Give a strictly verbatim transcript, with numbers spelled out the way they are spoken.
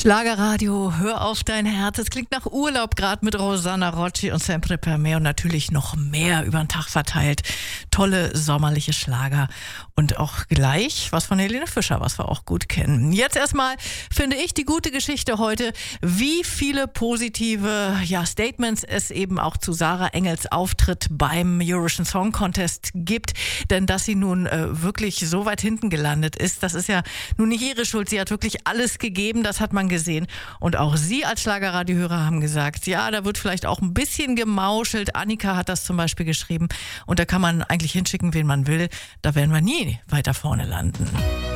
Schlagerradio, hör auf dein Herz. Es klingt nach Urlaub, gerade mit Rosanna Rocci und Sempre per me und natürlich noch mehr über den Tag verteilt. Tolle sommerliche Schlager und auch gleich was von Helene Fischer, was wir auch gut kennen. Jetzt erstmal finde ich die gute Geschichte heute, wie viele positive ja, Statements es eben auch zu Sarah Engels Auftritt beim Eurovision Song Contest gibt. Denn dass sie nun äh, wirklich so weit hinten gelandet ist, das ist ja nun nicht ihre Schuld. Sie hat wirklich alles gegeben, das hat man gesehen. Und auch Sie als Schlagerradiohörer haben gesagt, ja, da wird vielleicht auch ein bisschen gemauschelt. Annika hat das zum Beispiel geschrieben. Und da kann man eigentlich hinschicken, wen man will. Da werden wir nie weiter vorne landen.